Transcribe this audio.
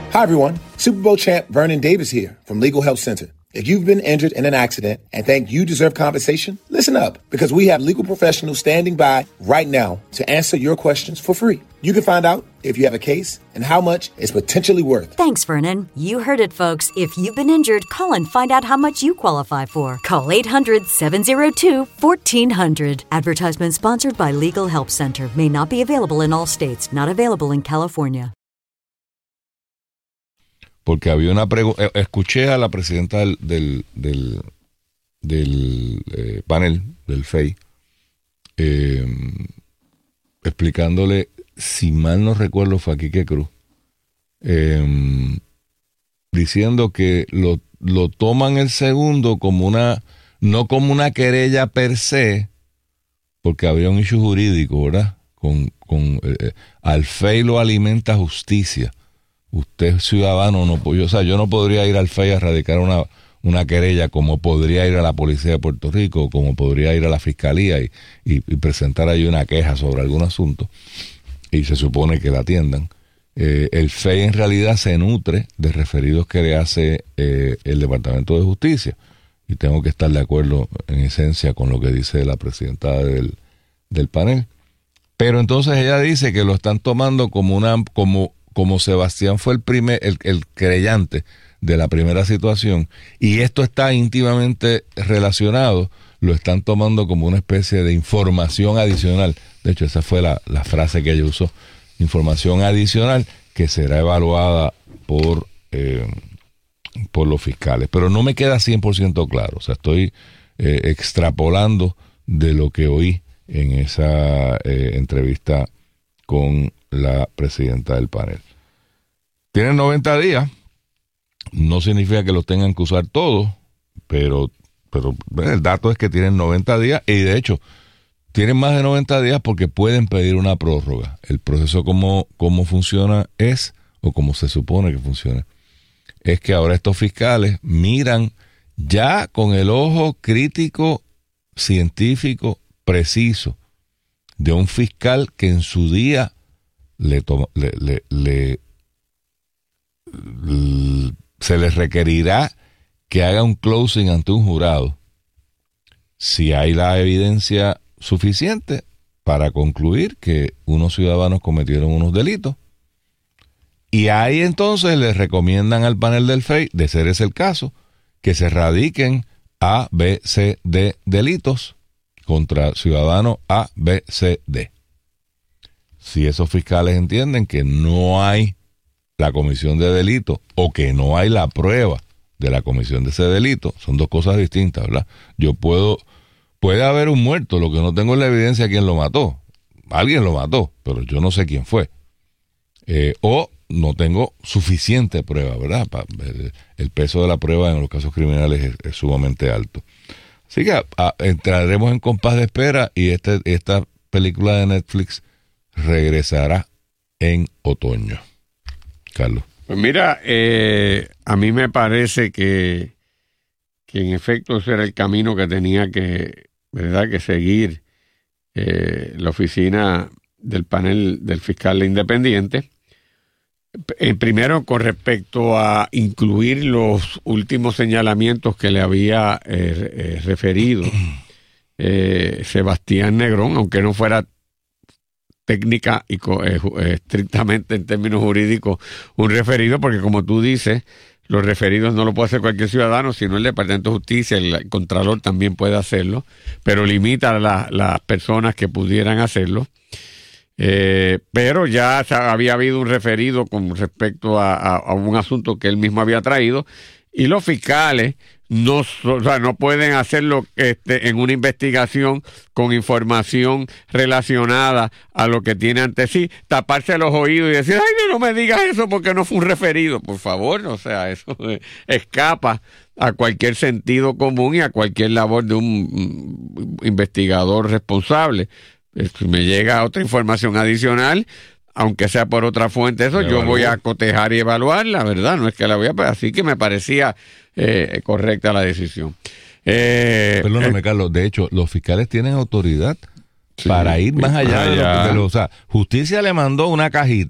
Hi, everyone. Super Bowl champ Vernon Davis here from Legal Help Center. If you've been injured in an accident and think you deserve compensation, listen up, because we have legal professionals standing by right now to answer your questions for free. You can find out if you have a case and how much it's potentially worth. Thanks, Vernon. You heard it, folks. If you've been injured, call and find out how much you qualify for. Call 800-702-1400. Advertisement sponsored by Legal Help Center. May not be available in all states. Not available in California. Porque había una pregunta. Escuché a la presidenta del panel, del FEI, explicándole, si mal no recuerdo, fue a Quique Cruz, diciendo que lo toman el segundo como no como una querella per se, porque había un issue jurídico, ¿verdad? Al FEI lo alimenta justicia. Usted ciudadano yo no podría ir al FEI a radicar una querella como podría ir a la Policía de Puerto Rico, como podría ir a la Fiscalía y presentar ahí una queja sobre algún asunto, y se supone que la atiendan. El FEI en realidad se nutre de referidos que le hace el Departamento de Justicia, y tengo que estar de acuerdo en esencia con lo que dice la presidenta del panel. Pero entonces ella dice que lo están tomando como Sebastián fue el creyente de la primera situación, y esto está íntimamente relacionado, lo están tomando como una especie de información adicional. De hecho, esa fue la frase que ella usó, información adicional que será evaluada por los fiscales. Pero no me queda 100% claro, o sea, estoy extrapolando de lo que oí en esa entrevista con la presidenta del panel. Tienen 90 días, no significa que los tengan que usar todos, pero el dato es que tienen 90 días, y de hecho tienen más de 90 días porque pueden pedir una prórroga. El proceso como funciona o como se supone que funciona, es que ahora estos fiscales miran ya con el ojo crítico, científico, preciso, de un fiscal que en su día se les requerirá que haga un closing ante un jurado si hay la evidencia suficiente para concluir que unos ciudadanos cometieron unos delitos. Y ahí entonces les recomiendan al panel del FEI, de ser ese el caso, que se radiquen A, B, C, D delitos contra ciudadanos A, B, C, D. Si esos fiscales entienden que no hay la comisión de delito o que no hay la prueba de la comisión de ese delito, son dos cosas distintas, ¿verdad? Puede haber un muerto, lo que no tengo es la evidencia de quién lo mató. Alguien lo mató, pero yo no sé quién fue. O no tengo suficiente prueba, ¿verdad? El peso de la prueba en los casos criminales es sumamente alto. Así que entraremos en compás de espera, y esta película de Netflix regresará en otoño. Carlos. Pues mira, a mí me parece que en efecto ese era el camino que tenía que seguir la oficina del panel del fiscal independiente. Primero, con respecto a incluir los últimos señalamientos que le había referido Sebastián Negrón, aunque no fuera técnica y estrictamente en términos jurídicos un referido, porque como tú dices, los referidos no lo puede hacer cualquier ciudadano, sino el Departamento de Justicia, el Contralor también puede hacerlo, pero limita a las personas que pudieran hacerlo. Pero ya había habido un referido con respecto a un asunto que él mismo había traído, y los fiscales no pueden hacerlo en una investigación con información relacionada a lo que tiene ante sí, taparse los oídos y decir, ay, no me digas eso porque no fue un referido, por favor. O sea, eso escapa a cualquier sentido común y a cualquier labor de un investigador responsable. Si me llega otra información adicional, aunque sea por otra fuente, eso yo voy a cotejar y evaluar, la verdad, no es que la voy a... Así que me parecía correcta la decisión. Perdóname, Carlos, de hecho, los fiscales tienen autoridad para ir más allá de lo... O sea, justicia le mandó una cajita